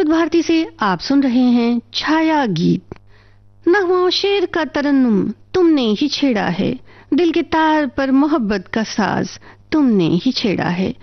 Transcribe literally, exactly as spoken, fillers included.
विविध भारती से आप सुन रहे हैं छाया गीत। नगमा शेर का तरन्नुम तुमने ही छेड़ा है, दिल के तार पर मोहब्बत का साज तुमने ही छेड़ा है।